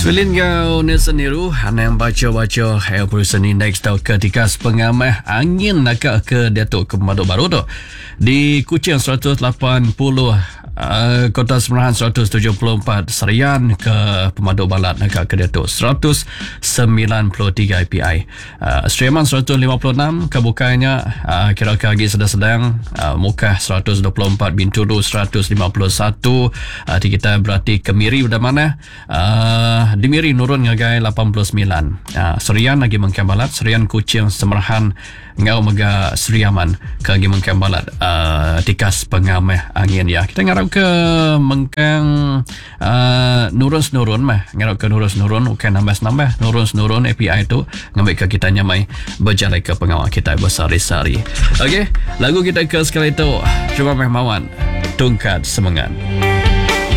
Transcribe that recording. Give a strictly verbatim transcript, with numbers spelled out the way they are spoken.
Felin kau ni seniru yang baca-baca air pollution index tau ketika pengamah angin nak ke Datuk ke Pemaduk Baru tu di Kuching seratus lapan puluh, uh, Kota Semerahan seratus tujuh puluh empat, Serian ke Pemaduk Balat nak ke Datuk seratus sembilan puluh tiga A P I, uh, Seriaman seratus lima puluh enam, Kabukainya uh, kira kagi sedang-sedang, uh, Mukah seratus dua puluh empat, Bintulu seratus lima puluh satu, uh, di kita berarti Kemiri udah mana, uh, di Miri nurun ngagai lapan puluh sembilan. Uh, Serian lagi Mengkang Balat, Serian Kuching Semerahan ngau mega Seriaman ke lagi Mengkang Balat, uh, tikas pengamah angin ya. Kita ngarap ke Mengkang uh, nurun-nurun mah, ngarap ke nurun-nurun bukan nambah-nambah, nurun-nurun A P I tu ngambil ke kita nyamai berjalan ke pengawal kita bersari-sari. Okey, lagu kita ke sekali tu cuma meh mawan tungkat semangat.